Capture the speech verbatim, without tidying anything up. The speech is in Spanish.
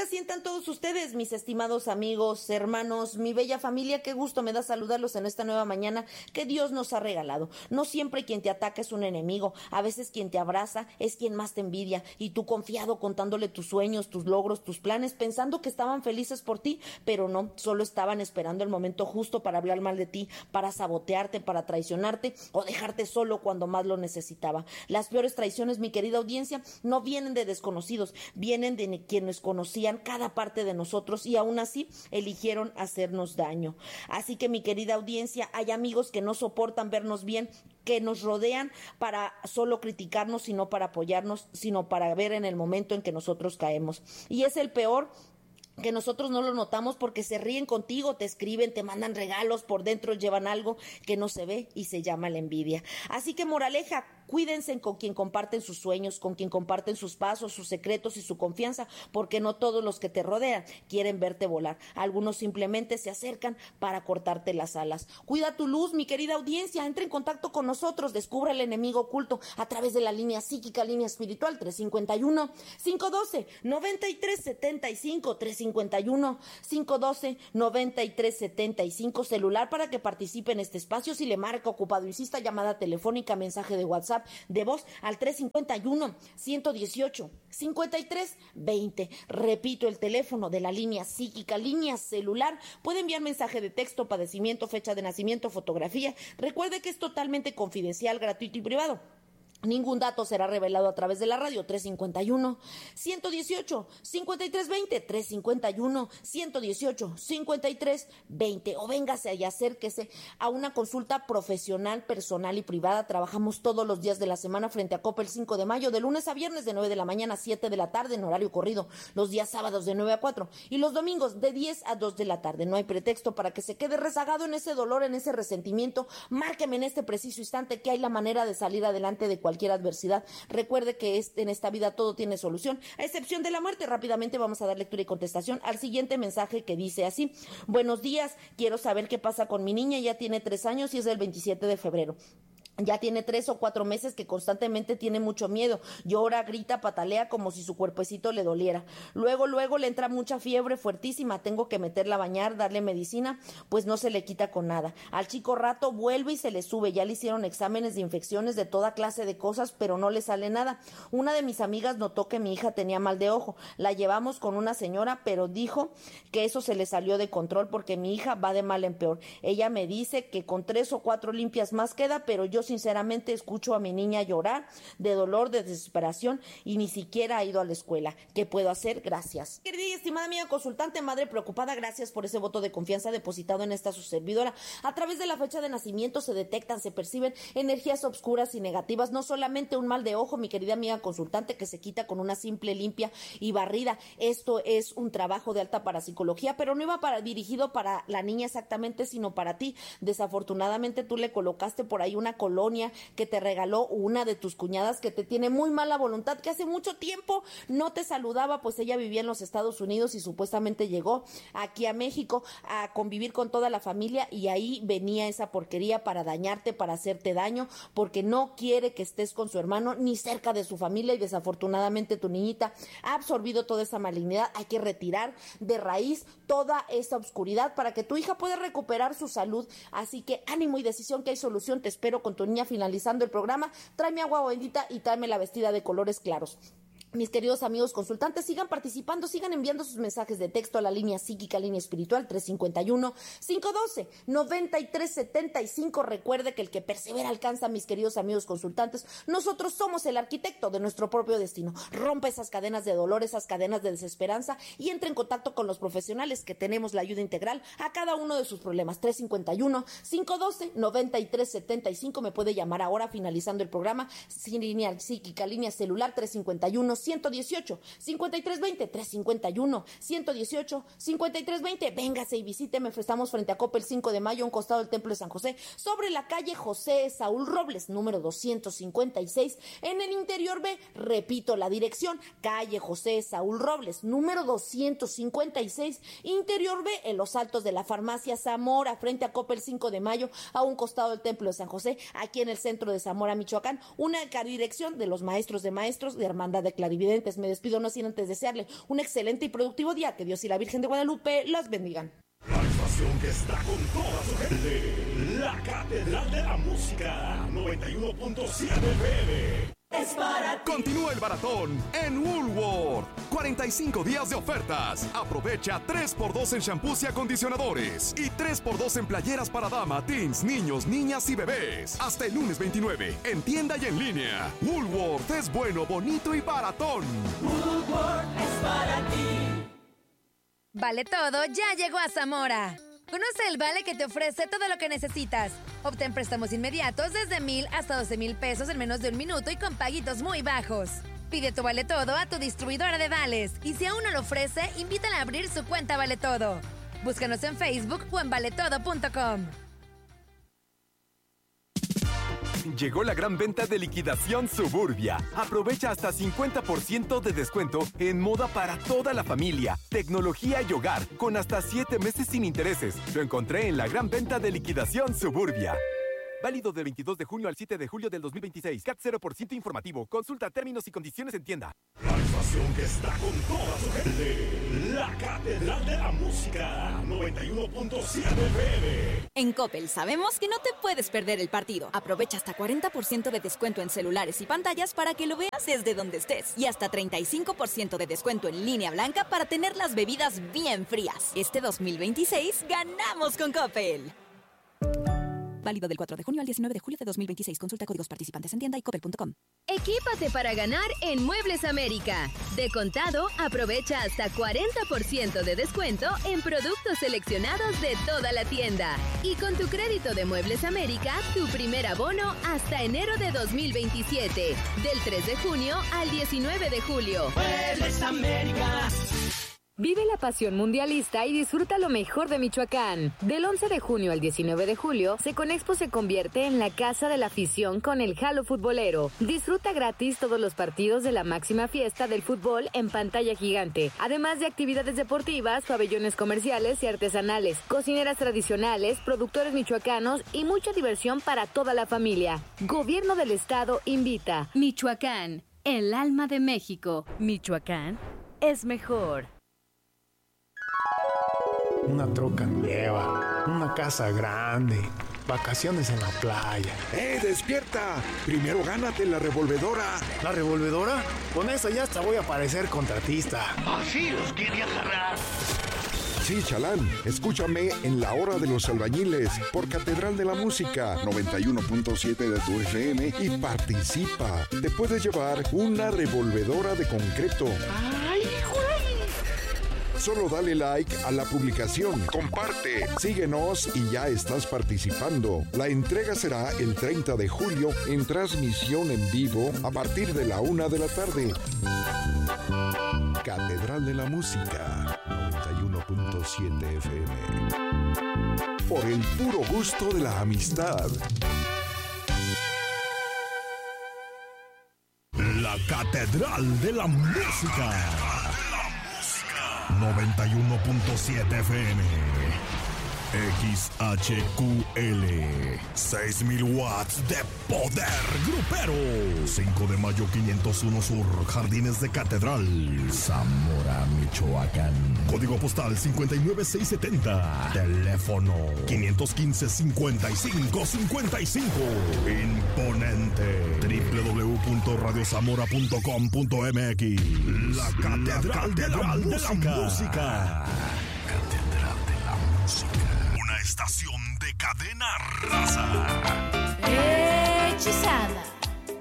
manera sientan todos ustedes, mis estimados amigos, hermanos, mi bella familia? Qué gusto me da saludarlos en esta nueva mañana que Dios nos ha regalado. No siempre quien te ataca es un enemigo, a veces quien te abraza es quien más te envidia, y tú confiado contándole tus sueños, tus logros, tus planes, pensando que estaban felices por ti, pero no, solo estaban esperando el momento justo para hablar mal de ti, para sabotearte, para traicionarte o dejarte solo cuando más lo necesitaba. Las peores traiciones, mi querida audiencia, no vienen de desconocidos, vienen de quienes conocían cada parte de nosotros y aún así eligieron hacernos daño. Así que, mi querida audiencia, hay amigos que no soportan vernos bien, que nos rodean para solo criticarnos, sino para apoyarnos, sino para ver en el momento en que nosotros caemos. Y es el peor, que nosotros no lo notamos porque se ríen contigo, te escriben, te mandan regalos, por dentro llevan algo que no se ve y se llama la envidia. Así que, moraleja, cuídense con quien comparten sus sueños, con quien comparten sus pasos, sus secretos y su confianza, porque no todos los que te rodean quieren verte volar. Algunos simplemente se acercan para cortarte las alas. Cuida tu luz, mi querida audiencia, entra en contacto con nosotros, descubra el enemigo oculto a través de la línea psíquica, línea espiritual, tres cinco uno, cinco uno dos, nueve tres siete cinco, tres cinco uno, cinco uno dos, nueve tres siete cinco, celular para que participe en este espacio. Si le marca ocupado, insista, llamada telefónica, mensaje de WhatsApp, de voz al tres cinco uno, uno uno ocho, cinco tres dos cero. Repito, el teléfono de la línea psíquica, línea celular. Puede enviar mensaje de texto, padecimiento, fecha de nacimiento, fotografía. Recuerde que es totalmente confidencial, gratuito y privado. Ningún dato será revelado a través de la radio. Tres cinco uno, uno uno ocho, cinco tres dos cero, tres cinco uno, uno uno ocho, cinco tres dos cero, o véngase y acérquese a una consulta profesional, personal y privada. Trabajamos todos los días de la semana frente a Coppel cinco de mayo, de lunes a viernes de nueve de la mañana a siete de la tarde en horario corrido, los días sábados de nueve a cuatro y los domingos de diez a dos de la tarde. No hay pretexto para que se quede rezagado en ese dolor, en ese resentimiento. Márqueme en este preciso instante que hay la manera de salir adelante de cualquier cualquier adversidad. Recuerde que es, en esta vida todo tiene solución, a excepción de la muerte. Rápidamente vamos a dar lectura y contestación al siguiente mensaje que dice así: buenos días, quiero saber qué pasa con mi niña, ya tiene tres años y es del veintisiete de febrero. Ya tiene tres o cuatro meses que constantemente tiene mucho miedo, llora, grita, patalea como si su cuerpecito le doliera. Luego, luego le entra mucha fiebre fuertísima, tengo que meterla a bañar, darle medicina, pues no se le quita con nada. Al chico rato vuelve y se le sube, ya le hicieron exámenes de infecciones de toda clase de cosas, pero no le sale nada. Una de mis amigas notó que mi hija tenía mal de ojo, la llevamos con una señora, pero dijo que eso se le salió de control porque mi hija va de mal en peor. Ella me dice que con tres o cuatro limpias más queda, pero yo sinceramente escucho a mi niña llorar de dolor, de desesperación y ni siquiera ha ido a la escuela. ¿Qué puedo hacer? Gracias. Querida y estimada amiga consultante, madre preocupada, gracias por ese voto de confianza depositado en esta su servidora. A través de la fecha de nacimiento se detectan, se perciben energías obscuras y negativas, no solamente un mal de ojo, mi querida amiga consultante, que se quita con una simple limpia y barrida. Esto es un trabajo de alta parapsicología, pero no iba para, dirigido para la niña exactamente, sino para ti. Desafortunadamente tú le colocaste por ahí una colonia que te regaló una de tus cuñadas que te tiene muy mala voluntad, que hace mucho tiempo no te saludaba, pues ella vivía en los Estados Unidos y supuestamente llegó aquí a México a convivir con toda la familia, y ahí venía esa porquería para dañarte, para hacerte daño, porque no quiere que estés con su hermano ni cerca de su familia, y desafortunadamente tu niñita ha absorbido toda esa malignidad. Hay que retirar de raíz toda esa oscuridad para que tu hija pueda recuperar su salud. Así que ánimo y decisión, que hay solución. Te espero con tu niña finalizando el programa. Tráeme agua bendita y tráeme la vestida de colores claros. Mis queridos amigos consultantes, sigan participando, sigan enviando sus mensajes de texto a la línea psíquica, línea espiritual, tres cinco uno, cinco uno dos, nueve tres siete cinco. Recuerde que el que persevera alcanza, mis queridos amigos consultantes. Nosotros somos el arquitecto de nuestro propio destino. Rompa esas cadenas de dolor, esas cadenas de desesperanza, y entre en contacto con los profesionales que tenemos la ayuda integral a cada uno de sus problemas. tres cinco uno, cinco uno dos, nueve tres siete cinco. Me puede llamar ahora finalizando el programa. Sin línea psíquica, línea celular, tres cinco uno, ciento dieciocho, cincuenta y tres veinte, tres cinco uno, ciento dieciocho, cincuenta y tres veinte. Véngase y visíteme. Estamos frente a Coppel cinco de mayo, a un costado del Templo de San José, sobre la calle José Saúl Robles, número doscientos cincuenta y seis, en el interior B. Repito la dirección: calle José Saúl Robles, número doscientos cincuenta y seis, interior B, en los altos de la farmacia Zamora, frente a Coppel cinco de mayo, a un costado del Templo de San José, aquí en el centro de Zamora, Michoacán. Una dirección de los maestros de maestros de Hermandad de Claridad. clarividentes. Me despido no sin antes desearle un excelente y productivo día. Que Dios y la Virgen de Guadalupe los bendigan. La estación que está con toda su gente, la Catedral de la Música, noventa y uno punto siete F M. Es para ti. Continúa el maratón en Woolworth. cuarenta y cinco días de ofertas. Aprovecha tres por dos en shampoos y acondicionadores. Y tres por dos en playeras para dama, teens, niños, niñas y bebés. Hasta el lunes veintinueve. En tienda y en línea. Woolworth es bueno, bonito y baratón. Woolworth es para ti. Vale Todo ya llegó a Zamora. Conoce el vale que te ofrece todo lo que necesitas. Obtén préstamos inmediatos desde mil hasta doce mil pesos en menos de un minuto y con paguitos muy bajos. Pide tu Vale Todo a tu distribuidora de vales y si aún no lo ofrece, invítala a abrir su cuenta Vale Todo. Búscanos en Facebook o en vale todo punto com. Llegó la gran venta de liquidación Suburbia. Aprovecha hasta cincuenta por ciento de descuento en moda para toda la familia, tecnología y hogar, con hasta siete meses sin intereses. Lo encontré en la gran venta de liquidación Suburbia. Válido del veintidós de junio al siete de julio del dos mil veintiséis. C A T cero por ciento informativo. Consulta términos y condiciones en tienda. La estación que está con toda su gente, la Catedral de la Música, noventa y uno punto siete F M. En Coppel sabemos que no te puedes perder el partido. Aprovecha hasta cuarenta por ciento de descuento en celulares y pantallas para que lo veas desde donde estés. Y hasta treinta y cinco por ciento de descuento en línea blanca para tener las bebidas bien frías. Este dos mil veintiséis ganamos con Coppel. Válido del cuatro de junio al diecinueve de julio de dos mil veintiséis. Consulta códigos participantes en tienda y coppel punto com. Equípate para ganar en Muebles América. De contado, aprovecha hasta cuarenta por ciento de descuento en productos seleccionados de toda la tienda. Y con tu crédito de Muebles América, tu primer abono hasta enero de dos mil veintisiete. Del tres de junio al diecinueve de julio. Muebles América. Vive la pasión mundialista y disfruta lo mejor de Michoacán. Del once de junio al diecinueve de julio, Seconexpo se convierte en la casa de la afición con el Jalo Futbolero. Disfruta gratis todos los partidos de la máxima fiesta del fútbol en pantalla gigante, además de actividades deportivas, pabellones comerciales y artesanales, cocineras tradicionales, productores michoacanos y mucha diversión para toda la familia. Gobierno del Estado invita. Michoacán, el alma de México. Michoacán es mejor. Una troca nueva, una casa grande, vacaciones en la playa. ¡Eh, despierta! Primero gánate la revolvedora. ¿La revolvedora? Con eso ya hasta voy a parecer contratista. Así los quería agarrar. Sí, Chalán, escúchame en La Hora de los Albañiles por Catedral de la Música, noventa y uno punto siete de tu F M y participa. Te puedes llevar una revolvedora de concreto. ¡Ay, güey! Solo dale like a la publicación, comparte, síguenos y ya estás participando. La entrega será el treinta de julio en transmisión en vivo a partir de la una de la tarde. Catedral de la Música, noventa y uno punto siete F M. Por el puro gusto de la amistad. La Catedral de la Música. noventa y uno punto siete F M. X H Q L. seis mil watts de poder grupero. cinco de mayo quinientos uno Sur, Jardines de Catedral, Zamora, Michoacán. Código postal cincuenta y nueve seiscientos setenta. Teléfono quinientos quince, cincuenta y cinco cincuenta y cinco. Imponente. doble u doble u doble u punto radio zamora punto com punto m x. La Catedral, de, la de la Música. Catedral de la Música. Una estación de Cadena Raza.